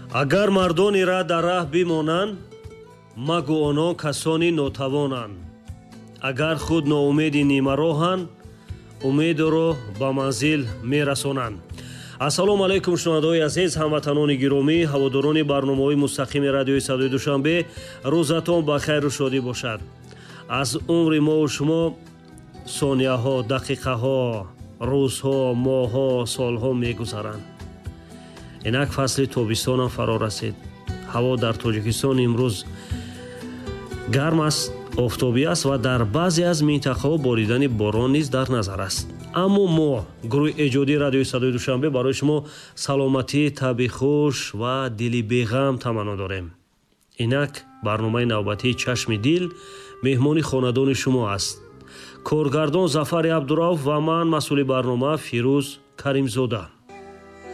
агар мардони ра дар раҳ бимонанд, магу онон касони нотавонанд. агар худ ноумеди нимароҳанд, умедро ба манзил мерасонанд. ассалому алайкум шунавандаҳои азиз, ҳамватанони гиромӣ, ҳаводорони барномаҳои мустақими радиои Садои Душанбе, рӯзатон ба хайру шодӣ бошад. аз умри мову шумо сонияҳо, дақиқаҳо, рӯзҳо, моҳҳо, солҳо мегузаранд. инак фасли тобистонам фаро расид. ҳаво дар Тоҷикистон имрӯз гарм аст, офтобӣ аст ва дар баъзе аз минтақаҳо боридани борон низ дар назар аст. аммо мо гурӯҳи эҷодии радиои Садои Душанбе барои шумо саломатии таби хуш ва дили беғам таманно дорем. инак барномаи навбатии чашми дил меҳмони хонадони шумо аст. коргардон Зафари Абдурауф ва ман масъули барнома Фирӯз Каримзода.